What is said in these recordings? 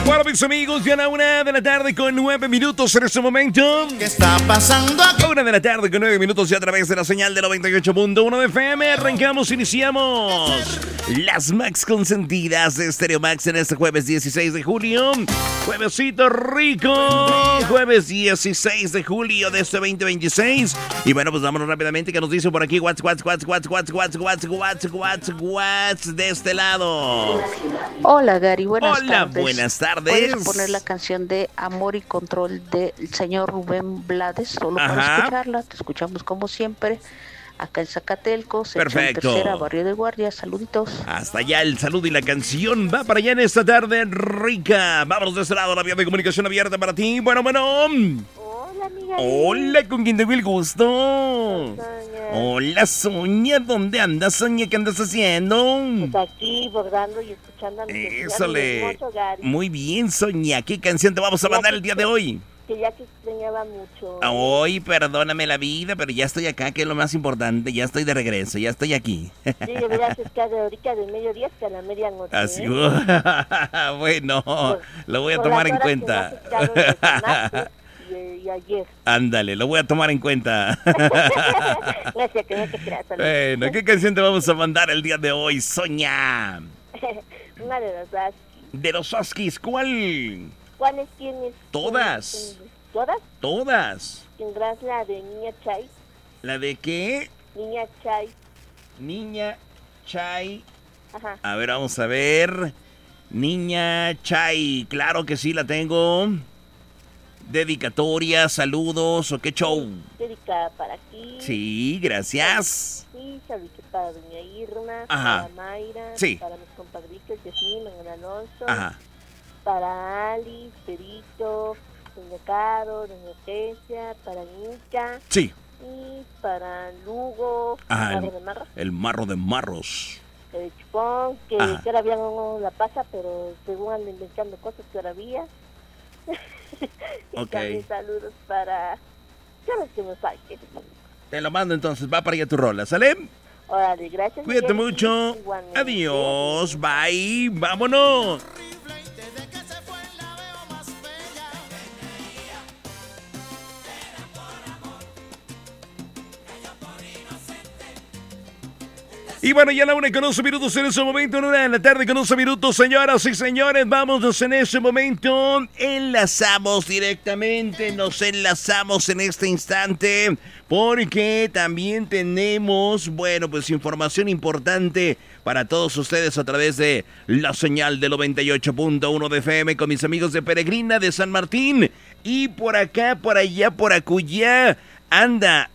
Bueno, mis amigos, ya a la 1:00 con 9 minutos en este momento. ¿Qué está pasando aquí? 1:00 con 9 minutos ya a través de la señal de 98.1 de FM. Arrancamos, iniciamos las Max consentidas de Stereo Max en este jueves 16 de julio. Juevesito rico. Jueves 16 de julio de este 2026. Y bueno, pues vámonos rápidamente que nos dice por aquí what's de este lado. Hola Gary, buenas tardes. Buenas tardes. ¿Puedes poner la canción de Amor y Control del señor Rubén Blades? Solo para escucharla, te escuchamos como siempre. Acá en Zacatelco, Perfecto. Tercera, Barrio de Guardia, saluditos. Hasta allá el saludo y la canción va para allá en esta tarde rica. Vámonos de este lado, la vía de comunicación abierta para ti. Bueno. Hola, amiga. Hola, ¿con quién tengo el gusto? Sonia. Hola, Sonia, ¿dónde andas, Sonia? ¿Qué andas haciendo? Pues aquí bordando y escuchando a mi Ésole. hermoso Gary. Muy bien, Sonia. ¿Qué canción te vamos a mandar el día de hoy? Que ya te extrañaba mucho. Hoy, perdóname la vida, pero ya estoy acá, que es lo más importante. Ya estoy de regreso, ya estoy aquí. Sí, de verdad es que de ahorita de mediodía hasta la medianoche. Así, bueno, lo voy a por tomar las en horas cuenta. que me has quedado desde martes y ayer. Ándale, lo voy a tomar en cuenta. No sé, que no te creas. Bueno, ¿qué canción te vamos a mandar el día de hoy, Soña? Una de las Husky. De los Huskies, ¿cuál? ¿Cuáles tienes? Todas. ¿Todas? Todas. Tendrás la de Niña Chay. ¿La de qué? Niña Chay. Niña Chay. Ajá. A ver, vamos a ver. Niña Chay, claro que sí la tengo. Dedicatoria, saludos o qué show. Dedicada para aquí. Sí, gracias. Sí, saludos para doña Irma, Ajá. para Mayra, Sí. para mis compadritos Yasmín, Manuel Alonso, Ajá. para Ali, Perito, doña Caro, doña Hortensia, para Nica Sí. y para Lugo, Ajá, Marro de Marro, el marro de marros. el Chupón, que Ajá. todavía no la pasa, pero según andan inventando cosas todavía. Y Ok. también saludos para... ¿Sabes que me falte? Te lo mando entonces, va para allá tu rola, ¿sale? Órale, gracias. Cuídate Miguel. mucho. Igualmente. Adiós, bye, vámonos. Y bueno, ya la 1:11 en ese momento, 1:00 con 11 minutos, señoras y señores, vámonos en ese momento, enlazamos directamente, nos enlazamos en este instante, porque también tenemos, bueno, pues información importante para todos ustedes a través de la señal de 98.1 de FM con mis amigos de Peregrina de San Martín, y por acá, por allá, por acullá. Anda,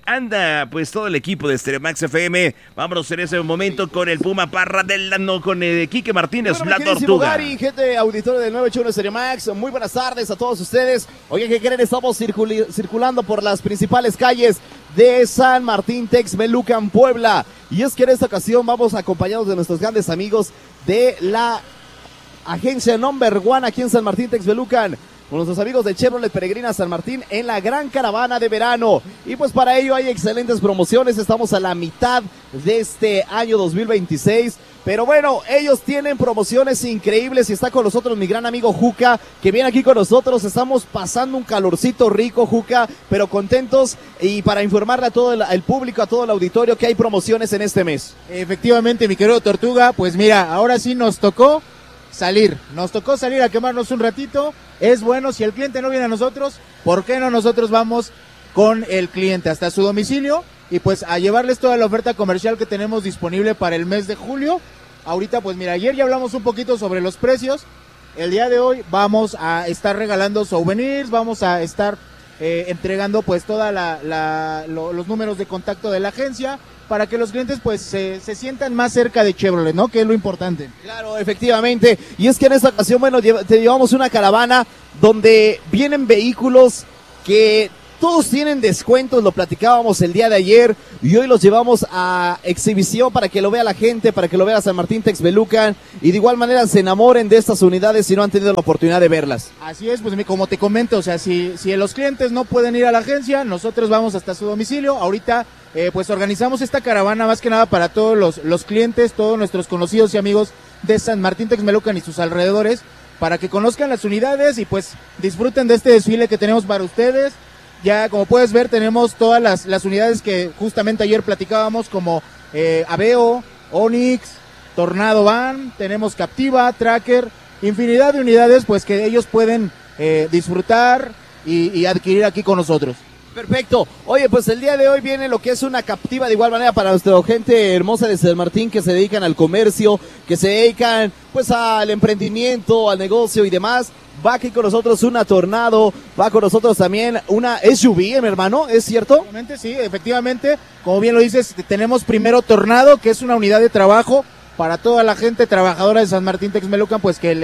pues todo el equipo de Stereo Max FM. Vámonos en ese momento con el Puma Parra con Quique Martínez, Bueno, la mi queridísimo Tortuga. Gary, gente auditorio del 981 Stereo Max, muy buenas tardes a todos ustedes. Oye, ¿qué creen? Estamos circulando por las principales calles de San Martín Texmelucan, Puebla. Y es que en esta ocasión vamos acompañados de nuestros grandes amigos de la agencia Number One aquí en San Martín Texmelucan, con nuestros amigos de Chevrolet Peregrina San Martín en la gran caravana de verano. Y pues para ello hay excelentes promociones, estamos a la mitad de este año 2026. Pero bueno, ellos tienen promociones increíbles y está con nosotros mi gran amigo Juca, que viene aquí con nosotros. Estamos pasando un calorcito rico, Juca, pero contentos, y para informarle a todo el público, a todo el auditorio, que hay promociones en este mes. Efectivamente, mi querido Tortuga, pues mira, ahora sí nos tocó salir a quemarnos un ratito. Es bueno, si el cliente no viene a nosotros, ¿por qué no nosotros vamos con el cliente hasta su domicilio? Y pues a llevarles toda la oferta comercial que tenemos disponible para el mes de julio. Ahorita pues mira, ayer ya hablamos un poquito sobre los precios. El día de hoy vamos a estar regalando souvenirs, vamos a estar entregando pues toda los números de contacto de la agencia, para que los clientes pues se sientan más cerca de Chevrolet, ¿no? Que es lo importante. Claro, efectivamente. Y es que en esta ocasión, bueno, te llevamos una caravana donde vienen vehículos que todos tienen descuentos, lo platicábamos el día de ayer, y hoy los llevamos a exhibición para que lo vea la gente, para que lo vea San Martín Texmelucan, y de igual manera se enamoren de estas unidades si no han tenido la oportunidad de verlas. Así es, pues como te comento, o sea, si los clientes no pueden ir a la agencia, nosotros vamos hasta su domicilio. Ahorita pues organizamos esta caravana más que nada para todos los clientes, todos nuestros conocidos y amigos de San Martín Texmelucan y sus alrededores, para que conozcan las unidades y pues disfruten de este desfile que tenemos para ustedes. Ya como puedes ver tenemos todas las unidades que justamente ayer platicábamos, como Aveo, Onix, Tornado Van, tenemos Captiva, Tracker, infinidad de unidades pues que ellos pueden disfrutar y adquirir aquí con nosotros. Perfecto. Oye, pues el día de hoy viene lo que es una Captiva de igual manera para nuestra gente hermosa de San Martín, que se dedican al comercio, que se dedican pues al emprendimiento, al negocio y demás. Va aquí con nosotros una Tornado, va con nosotros también una SUV, mi hermano, ¿es cierto? Sí, efectivamente, como bien lo dices, tenemos primero Tornado, que es una unidad de trabajo para toda la gente trabajadora de San Martín Texmelucan, pues que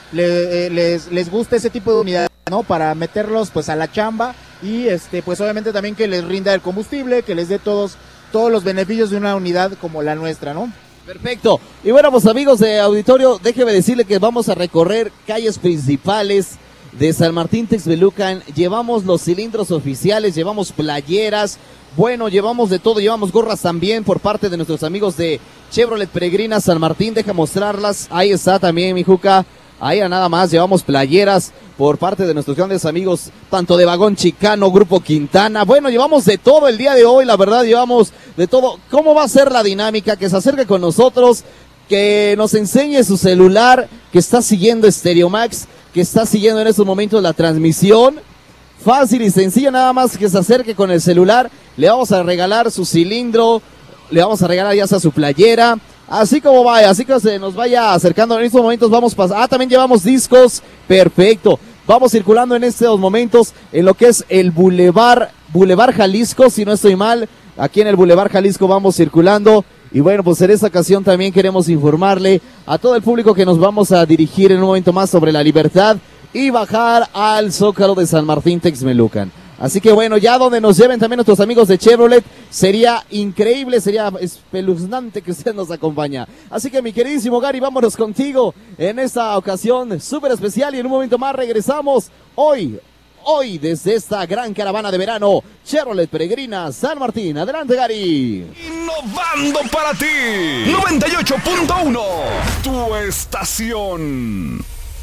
les gusta ese tipo de unidades, ¿no? Para meterlos pues a la chamba y pues obviamente también que les rinda el combustible, que les dé todos los beneficios de una unidad como la nuestra, ¿no? Perfecto. Y bueno, pues amigos de auditorio, déjeme decirle que vamos a recorrer calles principales de San Martín Texmelucan. Llevamos los cilindros oficiales, llevamos playeras, bueno, llevamos de todo, llevamos gorras también por parte de nuestros amigos de Chevrolet Peregrina San Martín. Deja mostrarlas, ahí está también mi Juca. Ahí nada más, llevamos playeras por parte de nuestros grandes amigos, tanto de Vagón Chicano, Grupo Quintana. Bueno, llevamos de todo el día de hoy, la verdad, llevamos de todo. ¿Cómo va a ser la dinámica? Que se acerque con nosotros, que nos enseñe su celular, que está siguiendo Stereo Max, que está siguiendo en estos momentos la transmisión. Fácil y sencillo, nada más que se acerque con el celular. Le vamos a regalar su cilindro, le vamos a regalar ya sea su playera. Así como vaya, así que se nos vaya acercando. En estos momentos vamos pasando. También llevamos discos. Perfecto. Vamos circulando en estos momentos en lo que es el Boulevard Jalisco, si no estoy mal. Aquí en el Boulevard Jalisco vamos circulando. Y bueno, pues en esta ocasión también queremos informarle a todo el público que nos vamos a dirigir en un momento más sobre la Libertad y bajar al Zócalo de San Martín Texmelucan. Así que bueno, ya donde nos lleven también nuestros amigos de Chevrolet, sería increíble, sería espeluznante que usted nos acompaña. Así que mi queridísimo Gary, vámonos contigo en esta ocasión súper especial y en un momento más regresamos hoy desde esta gran caravana de verano, Chevrolet Peregrina San Martín. Adelante, Gary. Innovando para ti, 98.1, tu estación.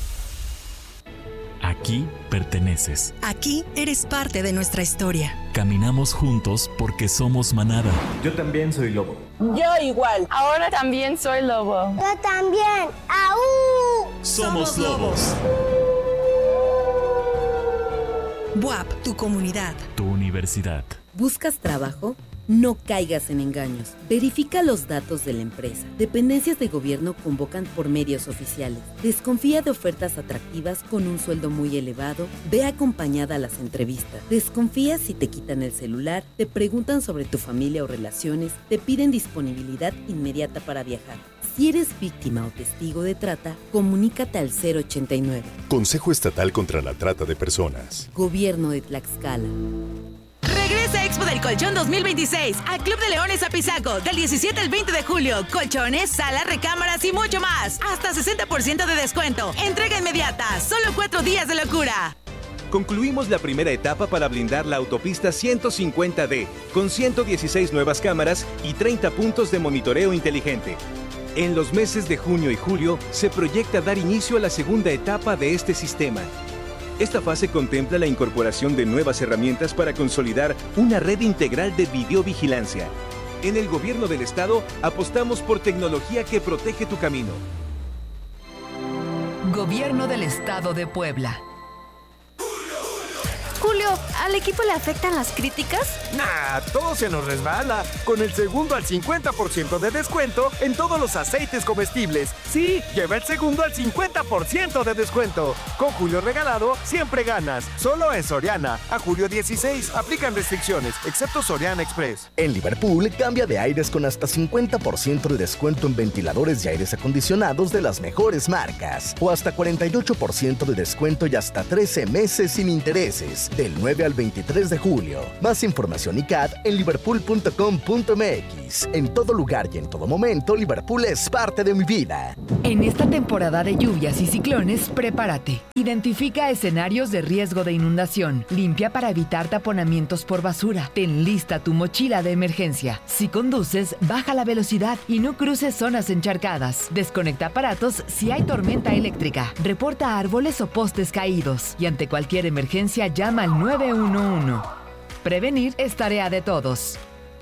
Aquí perteneces. Aquí eres parte de nuestra historia. Caminamos juntos porque somos manada. Yo también soy lobo. Yo igual. Ahora también soy lobo. Yo también. ¡Aú! Somos lobos. BUAP, tu comunidad. Tu universidad. ¿Buscas trabajo? No caigas en engaños. Verifica los datos de la empresa. Dependencias de gobierno convocan por medios oficiales. Desconfía de ofertas atractivas con un sueldo muy elevado. Ve acompañada a las entrevistas. Desconfía si te quitan el celular, te preguntan sobre tu familia o relaciones, te piden disponibilidad inmediata para viajar. Si eres víctima o testigo de trata, comunícate al 089. Consejo Estatal contra la Trata de Personas. Gobierno de Tlaxcala. Regresa Expo del Colchón 2026 al Club de Leones Apizaco del 17 al 20 de julio. Colchones, salas, recámaras y mucho más. Hasta 60% de descuento. Entrega inmediata. Solo 4 días de locura. Concluimos la primera etapa para blindar la autopista 150D con 116 nuevas cámaras y 30 puntos de monitoreo inteligente. En los meses de junio y julio se proyecta dar inicio a la segunda etapa de este sistema. Esta fase contempla la incorporación de nuevas herramientas para consolidar una red integral de videovigilancia. En el Gobierno del Estado apostamos por tecnología que protege tu camino. Gobierno del Estado de Puebla. Julio, ¿al equipo le afectan las críticas? Nah, todo se nos resbala. Con el segundo al 50% de descuento en todos los aceites comestibles. Sí, lleva el segundo al 50% de descuento. Con Julio regalado, siempre ganas. Solo en Soriana. A julio 16, aplican restricciones, excepto Soriana Express. En Liverpool, cambia de aires con hasta 50% de descuento en ventiladores y aires acondicionados de las mejores marcas. O hasta 48% de descuento y hasta 13 meses sin intereses. del 9 al 23 de julio. Más información y CAT en liverpool.com.mx. En todo lugar y en todo momento, Liverpool es parte de mi vida. En esta temporada de lluvias y ciclones, prepárate. Identifica escenarios de riesgo de inundación. Limpia para evitar taponamientos por basura. Ten lista tu mochila de emergencia. Si conduces, baja la velocidad y no cruces zonas encharcadas. Desconecta aparatos si hay tormenta eléctrica. Reporta árboles o postes caídos. Y ante cualquier emergencia, llama al 911. Prevenir es tarea de todos.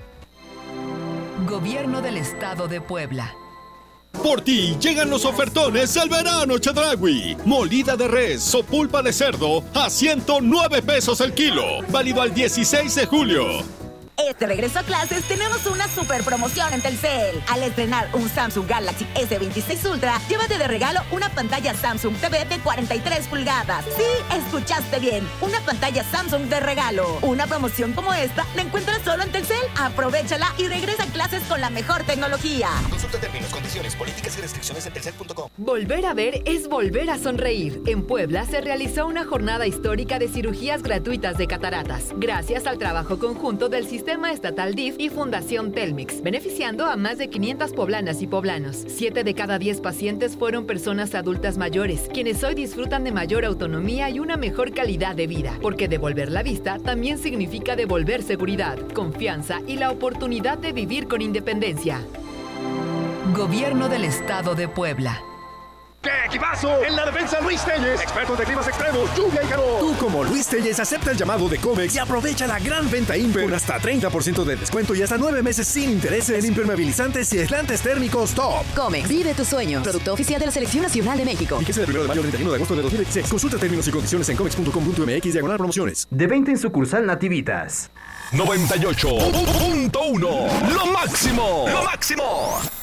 Gobierno del Estado de Puebla. Por ti llegan los ofertones del verano Chedraui. Molida de res o pulpa de cerdo a 109 pesos el kilo. Válido al 16 de julio. Este regreso a clases tenemos una super promoción en Telcel. Al estrenar un Samsung Galaxy S26 Ultra, llévate de regalo una pantalla Samsung TV de 43 pulgadas. Sí, escuchaste bien, una pantalla Samsung de regalo. Una promoción como esta la encuentras solo en Telcel. Aprovéchala y regresa a clases con la mejor tecnología. Consulta términos, condiciones, políticas y restricciones en telcel.com. Volver a ver es volver a sonreír. En Puebla se realizó una jornada histórica de cirugías gratuitas de cataratas, gracias al trabajo conjunto del Sistema Estatal DIF y Fundación Telmex, beneficiando a más de 500 poblanas y poblanos. 7 de cada 10 pacientes fueron personas adultas mayores, quienes hoy disfrutan de mayor autonomía y una mejor calidad de vida, porque devolver la vista también significa devolver seguridad, confianza y la oportunidad de vivir con independencia. Gobierno del Estado de Puebla. ¡Qué equipazo! En la defensa, Luis Telles, expertos de climas extremos, lluvia y calor. Tú, como Luis Telles, acepta el llamado de Comex y aprovecha la gran venta Imper con hasta 30% de descuento y hasta 9 meses sin intereses en impermeabilizantes y aislantes térmicos top. Comex, vive tus sueños. Producto oficial de la Selección Nacional de México. Fíjese del 1 de mayo al 31 de agosto de 2016. Consulta términos y condiciones en comex.com.mx/promociones. De 20 en sucursal Nativitas. 98.1. Lo máximo. Lo máximo.